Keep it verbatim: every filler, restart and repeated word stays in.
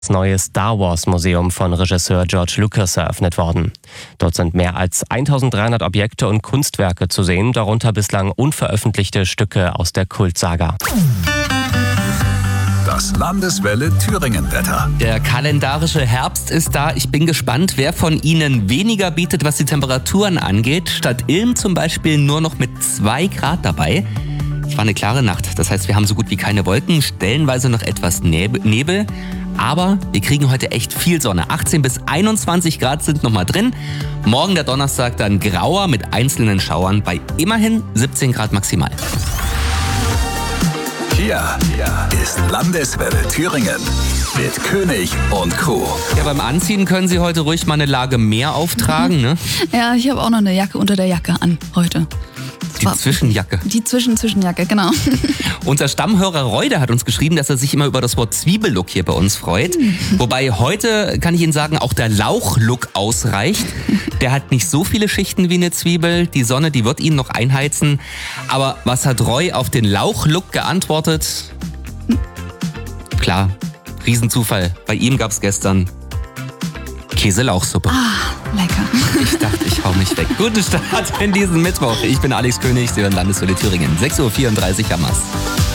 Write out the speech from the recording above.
Das neue Star Wars Museum von Regisseur George Lucas eröffnet worden. Dort sind mehr als eintausenddreihundert Objekte und Kunstwerke zu sehen, darunter bislang unveröffentlichte Stücke aus der Kultsaga. Das Landeswelle Thüringen-Wetter. Der kalendarische Herbst ist da. Ich bin gespannt, wer von Ihnen weniger bietet, was die Temperaturen angeht. Statt Ilm zum Beispiel nur noch mit zwei Grad dabei. Es war eine klare Nacht. Das heißt, wir haben so gut wie keine Wolken, stellenweise noch etwas Nebel. Aber wir kriegen heute echt viel Sonne. achtzehn bis einundzwanzig Grad sind noch mal drin. Morgen der Donnerstag dann grauer mit einzelnen Schauern bei immerhin siebzehn Grad maximal. Hier ist Landeswelle Thüringen mit König und Crew. Ja, beim Anziehen können Sie heute ruhig mal eine Lage mehr auftragen, ne? Ja, ich habe auch noch eine Jacke unter der Jacke an heute. Die Zwischenjacke. Die Zwischen-Zwischenjacke, genau. Unser Stammhörer Reude hat uns geschrieben, dass er sich immer über das Wort Zwiebellook hier bei uns freut. Wobei heute, kann ich Ihnen sagen, auch der Lauchlook ausreicht. Der hat nicht so viele Schichten wie eine Zwiebel. Die Sonne, die wird ihn noch einheizen. Aber was hat Roy auf den Lauchlook geantwortet? Klar, Riesenzufall. Bei ihm gab's gestern Käselauchsuppe. Ah, lecker. Ich dachte, ich hau mich weg. Guten Start in diesen Mittwoch. Ich bin Alex König, Sie hören Landeswelle Thüringen. sechs Uhr vierunddreißig am Ast.